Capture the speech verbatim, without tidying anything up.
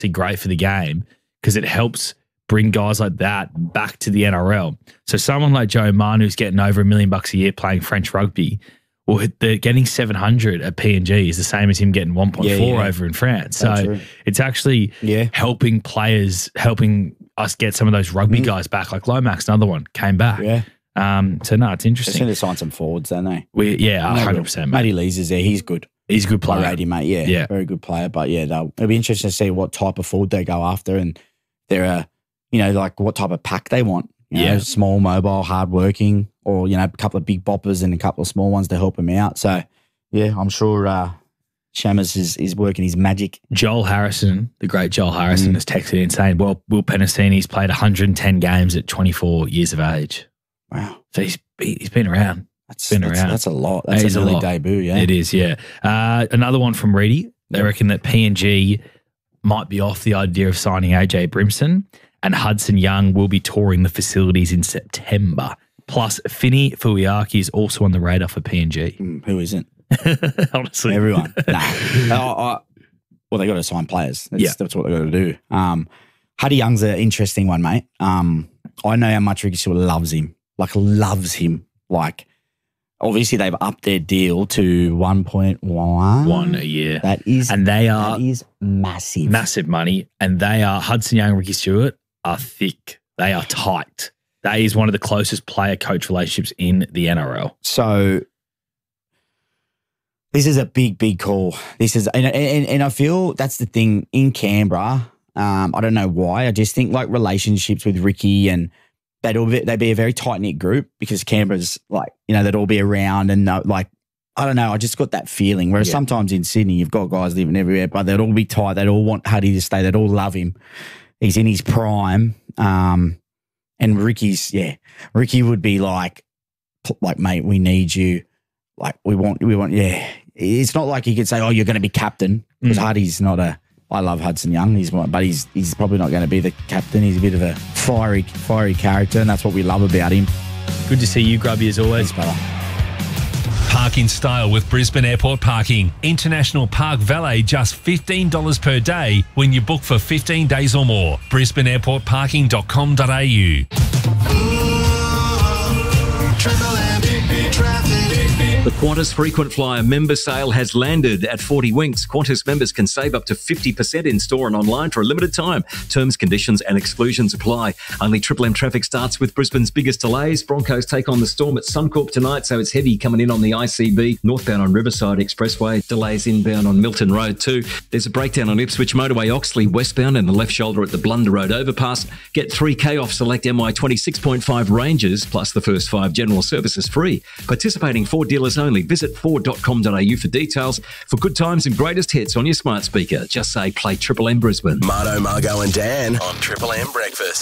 great for the game because it helps bring guys like that back to the N R L. So someone like Joe Manu who's getting over a million bucks a year playing French rugby, well, they're getting seven hundred at P N G is the same as him getting one point four yeah, yeah. over in France. So That's true. It's actually yeah. helping players, helping us get some of those rugby mm. guys back. Like Lomax, another one, came back. Yeah. Um, so, no, it's interesting. They need to sign some forwards, don't they? We, yeah, one hundred percent, mate. Matty Lees is there. He's good. He's a good player. I rate him, mate. Yeah, yeah. Very good player. But, yeah, they'll, it'll be interesting to see what type of forward they go after and they're a, you know, like what type of pack they want. You yeah. know, small, mobile, hardworking, or, you know, a couple of big boppers and a couple of small ones to help him out. So, yeah, I'm sure uh, Shamus is, is working his magic. Joel Harrison, the great Joel Harrison, Mm. has texted in saying, well, Will Penasini's played one hundred ten games at twenty-four years of age. Wow. So he's he's been around. That's been that's, around. That's a lot. That's It is an a early lot. debut, yeah. It is, yeah. Uh, another one from Reedy. They reckon that P N G might be off the idea of signing A J Brimson, and Hudson Young will be touring the facilities in September. Plus, Finny Fuiaki is also on the radar for P N G. Mm, who isn't? Honestly. Everyone. Nah. I, I, well, they got to sign players. That's, Yeah. that's what they got to do. Um, Huddy Young's an interesting one, mate. Um, I know how much Ricky Stewart loves him. Like, loves him. Like, obviously, they've upped their deal to one point one. One a year. That is, and they are that is massive. massive money. And they are, Hudson Young and Ricky Stewart are thick. They are tight. That is one of the closest player-coach relationships in the N R L. So, this is a big, big call. This is, and, and, and I feel that's the thing in Canberra. Um, I don't know why. I just think like relationships with Ricky and they'd all be, they'd be a very tight-knit group because Canberra's like, you know, they'd all be around and uh, like, I don't know. I just got that feeling. Whereas Yeah. sometimes in Sydney, you've got guys living everywhere, but they'd all be tight. They'd all want Huddy to stay. They'd all love him. He's in his prime. Um, and Ricky's, yeah, Ricky would be like, like, mate, we need you. Like, we want, we want, yeah. It's not like he could say, oh, you're going to be captain because Mm. Huddy's not a, I love Hudson Young, he's one- but he's he's probably not going to be the captain. He's a bit of a fiery, fiery character, and that's what we love about him. Good to see you, Grubby, as always. Thanks, brother. Park in style with Brisbane Airport Parking. International Park Valet just fifteen dollars per day when you book for fifteen days or more. brisbane airport parking dot com dot a u. The Qantas Frequent Flyer member sale has landed at forty Winks. Qantas members can save up to fifty percent in store and online for a limited time. Terms, conditions and exclusions apply. Only Triple M traffic starts with Brisbane's biggest delays. Broncos take on the Storm at Suncorp tonight, so it's heavy coming in on the I C B. Northbound on Riverside Expressway. Delays inbound on Milton Road too. There's a breakdown on Ipswich Motorway Oxley westbound and the left shoulder at the Blunder Road overpass. Get three K off select M Y twenty-six point five Rangers, plus the first five general services free. Participating Ford dealers only. Visit ford dot com dot a u for details. For good times and greatest hits on your smart speaker, just say play Triple M Brisbane. Marto, Margo and Dan on Triple M Breakfast.